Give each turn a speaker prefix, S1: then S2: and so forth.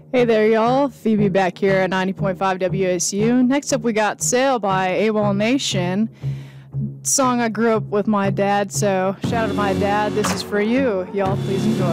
S1: Hey there, y'all. Phoebe back here at 90.5 WSU. Next up, we got Sail by AWOL Nation. Song I grew up with my dad, so shout out to my dad. This is for you. Y'all, please enjoy.